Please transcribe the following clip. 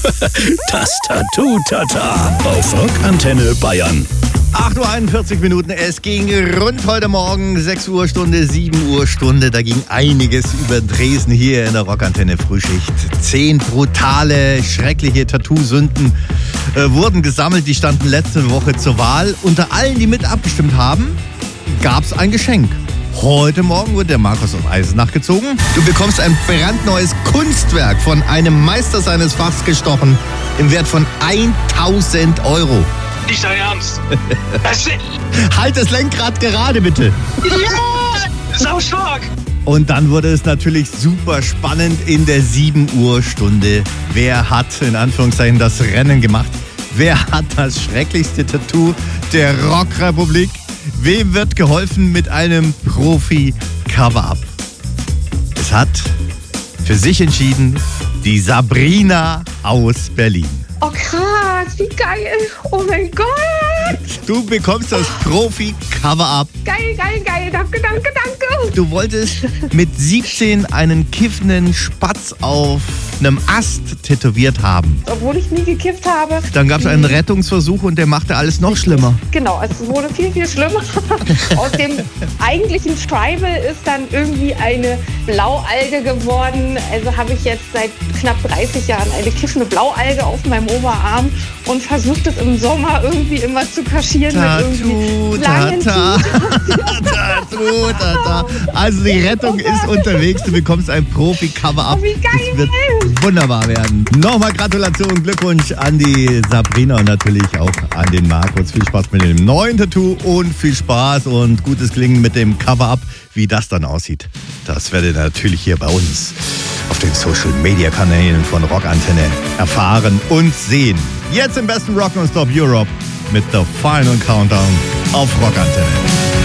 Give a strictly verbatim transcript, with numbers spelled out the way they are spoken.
Das Tattoo-Tata auf Rockantenne Bayern. acht Uhr einundvierzig Minuten, es ging rund heute Morgen, sechs Uhr Stunde, sieben Uhr Stunde, da ging einiges über Dresden hier in der Rockantenne Frühschicht. Zehn brutale, schreckliche Tattoo-Sünden äh, wurden gesammelt, die standen letzte Woche zur Wahl. Unter allen, die mit abgestimmt haben, gab es ein Geschenk. Heute Morgen wurde der Markus aus Eisenach gezogen. Du bekommst ein brandneues Kunstwerk von einem Meister seines Fachs gestochen im Wert von tausend Euro. Nicht dein Ernst? Das Halt das Lenkrad gerade, bitte. ja, sau stark. Und dann wurde es natürlich super spannend in der sieben Uhr Stunde. Wer hat in Anführungszeichen das Rennen gemacht? Wer hat das schrecklichste Tattoo der Rockrepublik? Wem wird geholfen mit einem Profi-Cover-Up? Es hat für sich entschieden die Sabrina aus Berlin. Oh krass, wie geil. Oh mein Gott. Du bekommst das Profi-Cover-Up. Geil, geil, geil. Danke, danke, danke. Du wolltest mit siebzehn einen kiffenden Spatz auf einem Ast tätowiert haben. Obwohl ich nie gekifft habe. Dann gab es einen Rettungsversuch und der machte alles noch schlimmer. Genau, also es wurde viel, viel schlimmer. Aus dem eigentlichen Tribal ist dann irgendwie eine Blaualge geworden. Also habe ich jetzt seit knapp dreißig Jahren eine kiffende Blaualge auf meinem Oberarm und versuche es im Sommer irgendwie immer zu kaschieren Tattoo, mit irgendwie langen Tata. T-Shirts. Tattoo, Tata. Also die Rettung ist unterwegs. Du bekommst ein Profi-Cover-Up. Oh, wie geil. Es wird wunderbar werden. Nochmal Gratulation und Glückwunsch an die Sabrina und natürlich auch an den Markus. Viel Spaß mit dem neuen Tattoo und viel Spaß und gutes Gelingen mit dem Cover-Up. Wie das dann aussieht, das werdet ihr natürlich hier bei uns auf den Social-Media-Kanälen von Rockantenne erfahren und sehen. Jetzt im besten Rock Non-Stop Europe mit The Final Countdown auf Rockantenne.